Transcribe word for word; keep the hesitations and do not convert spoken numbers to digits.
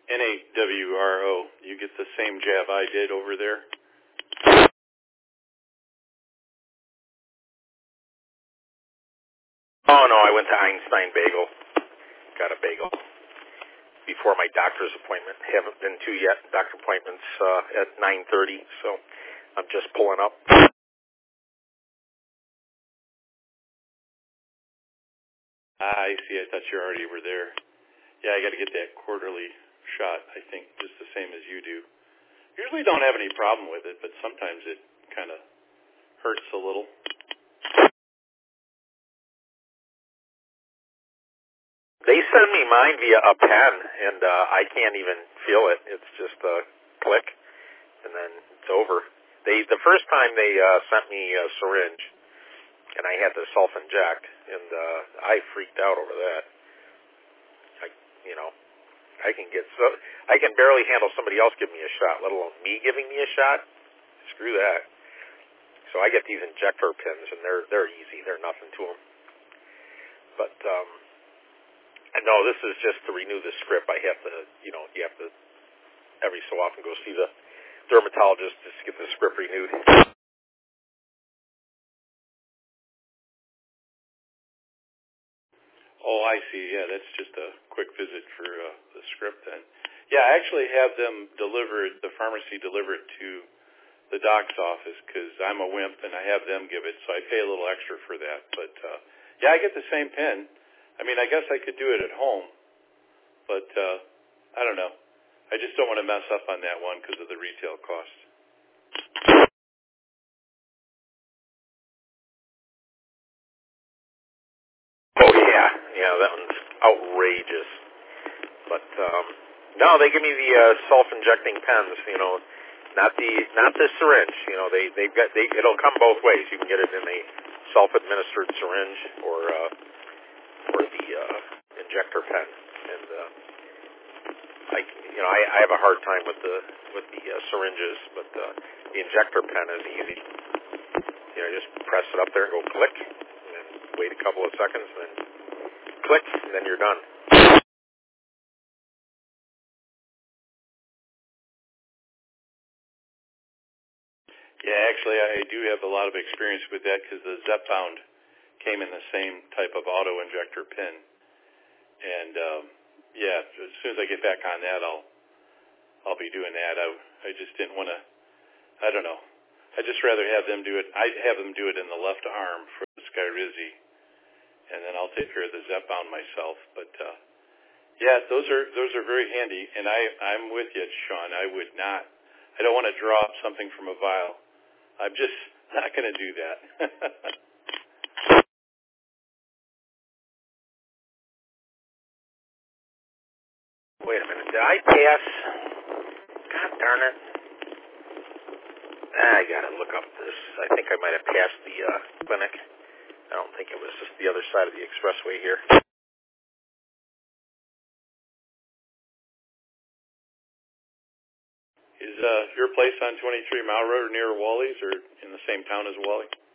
N A W R O. You get the same jab I did over there? Oh, no, I went to Einstein Bagel. Got a bagel before my doctor's appointment. Haven't been to yet. Doctor appointment's uh, at nine thirty, so I'm just pulling up. Ah, I see. I thought you already were there. Yeah, I got to get that quarterly shot, I think, just the same as you do. Usually don't have any problem with it, but sometimes it kind of hurts a little. They send me mine via a pen, and uh, I can't even feel it. It's just a click, and then it's over. They the first time they uh, sent me a syringe, and I had to self-inject, and uh, I freaked out over that. I, you know, I can get so I can barely handle somebody else giving me a shot, let alone me giving me a shot. Screw that. So I get these injector pins, and they're they're easy. They're nothing to them. But um, and no, this is just to renew the script. I have to, you know, you have to every so often go see the dermatologist just to get the script renewed. Oh, I see. Yeah, that's just a quick visit for uh, the script then. Yeah, I actually have them deliver it, the pharmacy deliver it to the doc's office because I'm a wimp and I have them give it, so I pay a little extra for that. But, uh, yeah, I get the same pen. I mean, I guess I could do it at home, but uh, I don't know. I just don't want to mess up on that one because of the retail cost. Oh, yeah. Yeah, that one's outrageous. But, um, no, they give me the uh, self-injecting pens, you know, not the not the syringe. You know, they, they've got, they, it'll come both ways. You can get it in a self-administered syringe or, uh, or the uh, injector pen. And, uh, I, you know, I, I have a hard time with the with the uh, syringes, but uh, the injector pen is easy. You know, just press it up there and go click, and then wait a couple of seconds, and then click, and then you're done. Yeah, actually, I do have a lot of experience with that because the Zepbound came in the same type of auto-injector pin. And, um, yeah, as soon as I get back on that, I'll I'll be doing that. I, I just didn't want to, I don't know. I'd just rather have them do it. I have them do it in the left arm for the Skyrizi, and then I'll take care of the Zepbound myself. But, uh, yeah, those are those are very handy, and I, I'm with you, Sean. I would not, I don't want to drop something from a vial. I'm just not going to do that. Wait a minute. Did I pass? God darn it. I got to look up this. I think I might have passed the uh, clinic. I don't think it was just the other side of the expressway here. Is uh, your place on twenty-three Mile Road near Wally's or in the same town as Wally?